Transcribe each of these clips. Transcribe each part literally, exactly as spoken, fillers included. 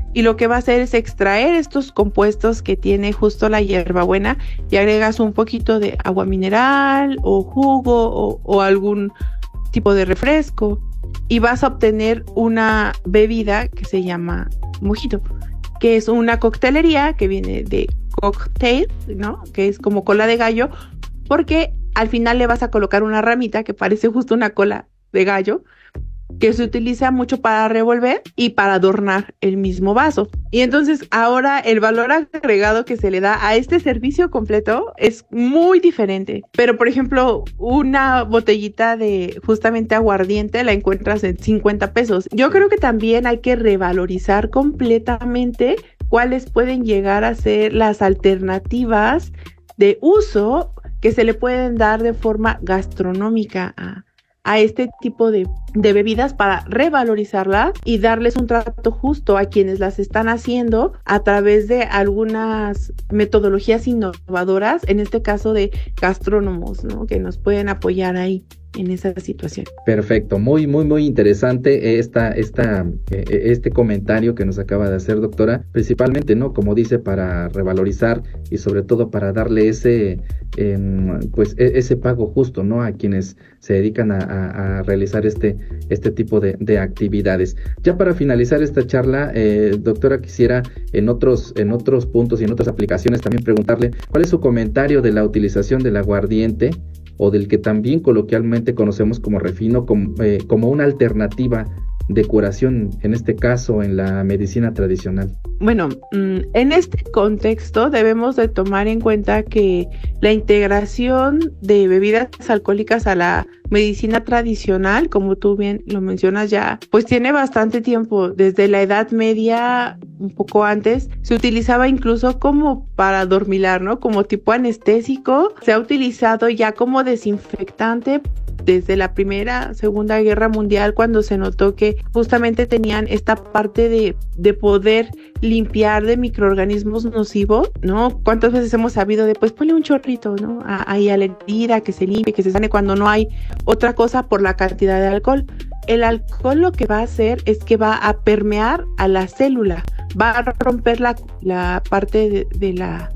y lo que va a hacer es extraer estos compuestos que tiene justo la hierbabuena y agregas un poquito de agua mineral o jugo o, o algún tipo de refresco y vas a obtener una bebida que se llama mojito, que es una coctelería que viene de cocktail, ¿no? Que es como cola de gallo, porque al final le vas a colocar una ramita que parece justo una cola de gallo, que se utiliza mucho para revolver y para adornar el mismo vaso. Y entonces ahora el valor agregado que se le da a este servicio completo es muy diferente. Pero por ejemplo, una botellita de justamente aguardiente la encuentras en cincuenta pesos. Yo creo que también hay que revalorizar completamente cuáles pueden llegar a ser las alternativas de uso que se le pueden dar de forma gastronómica a a este tipo de, de bebidas para revalorizarlas y darles un trato justo a quienes las están haciendo a través de algunas metodologías innovadoras, en este caso de gastrónomos, ¿no? Que nos pueden apoyar ahí en esa situación. Perfecto, muy, muy, muy interesante esta, esta, eh, este comentario que nos acaba de hacer, doctora, principalmente, ¿no? Como dice, para revalorizar y sobre todo para darle ese, eh, pues, ese pago justo, ¿no? A quienes se dedican a, a, a realizar este, este tipo de, de actividades. Ya para finalizar esta charla, eh, doctora, quisiera en otros, en otros puntos y en otras aplicaciones también preguntarle cuál es su comentario de la utilización del aguardiente o del que también coloquialmente conocemos como refino, como, eh, como una alternativa de curación, en este caso en la medicina tradicional. Bueno, en este contexto debemos de tomar en cuenta que la integración de bebidas alcohólicas a la medicina tradicional, como tú bien lo mencionas ya, pues tiene bastante tiempo. Desde la Edad Media, un poco antes, se utilizaba incluso como para adormilar, ¿no? Como tipo anestésico. Se ha utilizado ya como desinfectante desde la Primera, Segunda Guerra Mundial, cuando se notó que justamente tenían esta parte de, de poder limpiar de microorganismos nocivos, ¿no? ¿Cuántas veces hemos sabido de, pues ponle un chorrito, ¿no? Ahí a la herida, que se limpie, que se sane cuando no hay otra cosa por la cantidad de alcohol? El alcohol lo que va a hacer es que va a permear a la célula, va a romper la, la parte de, de la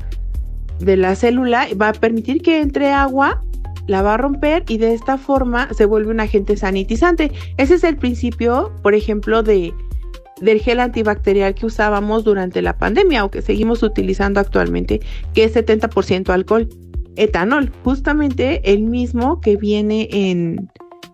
de la célula, va a permitir que entre agua, la va a romper y de esta forma se vuelve un agente sanitizante. Ese es el principio, por ejemplo, de del gel antibacterial que usábamos durante la pandemia o que seguimos utilizando actualmente, que es setenta por ciento alcohol, etanol, justamente el mismo que viene en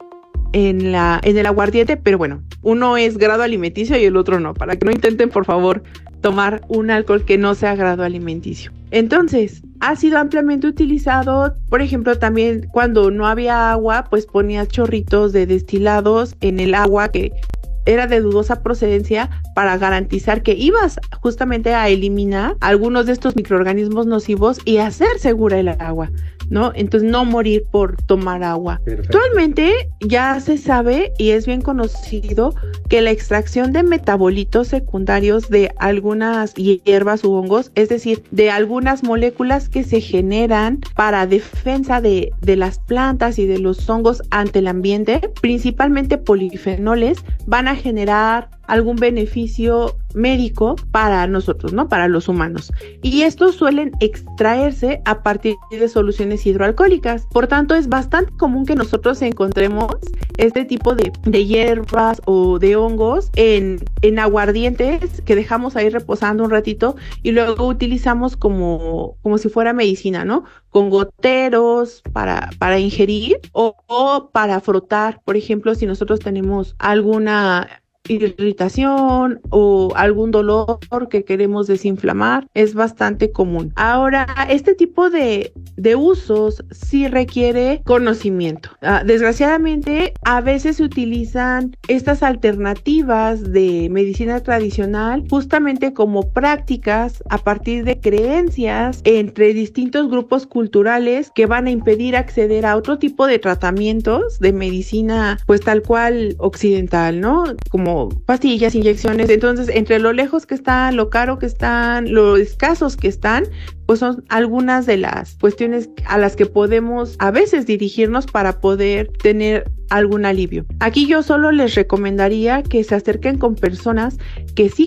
en la en el aguardiente, pero bueno, uno es grado alimenticio y el otro no, para que no intenten por favor tomar un alcohol que no sea grado alimenticio. Entonces, ha sido ampliamente utilizado, por ejemplo, también cuando no había agua, pues ponías chorritos de destilados en el agua que era de dudosa procedencia para garantizar que ibas justamente a eliminar algunos de estos microorganismos nocivos y hacer segura el agua, ¿no? Entonces no morir por tomar agua. Perfecto. Actualmente ya se sabe y es bien conocido que la extracción de metabolitos secundarios de algunas hierbas u hongos, es decir, de algunas moléculas que se generan para defensa de, de las plantas y de los hongos ante el ambiente, principalmente polifenoles, van a generar algún beneficio médico para nosotros, ¿no? Para los humanos. Y estos suelen extraerse a partir de soluciones hidroalcohólicas. Por tanto, es bastante común que nosotros encontremos este tipo de, de hierbas o de hongos en, en aguardientes que dejamos ahí reposando un ratito y luego utilizamos como, como si fuera medicina, ¿no? Con goteros para, para ingerir o, o para frotar. Por ejemplo, si nosotros tenemos alguna irritación o algún dolor que queremos desinflamar, es bastante común. Ahora, este tipo de, de usos sí requiere conocimiento. Uh, desgraciadamente, a veces se utilizan estas alternativas de medicina tradicional justamente como prácticas a partir de creencias entre distintos grupos culturales que van a impedir acceder a otro tipo de tratamientos de medicina, pues tal cual occidental, ¿no? Como pastillas, inyecciones. Entonces, entre lo lejos que están, lo caro que están, lo escasos que están, pues son algunas de las cuestiones a las que podemos a veces dirigirnos para poder tener algún alivio. Aquí yo solo les recomendaría que se acerquen con personas que sí